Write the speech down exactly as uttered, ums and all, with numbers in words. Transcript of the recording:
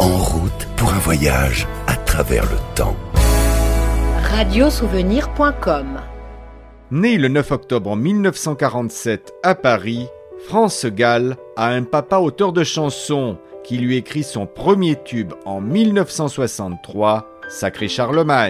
en route pour un voyage à travers le temps. radiosouvenir point com. Né le neuf octobre mille neuf cent quarante-sept à Paris, France Gall a un papa auteur de chansons qui lui écrit son premier tube en mille neuf cent soixante-trois, Sacré Charlemagne.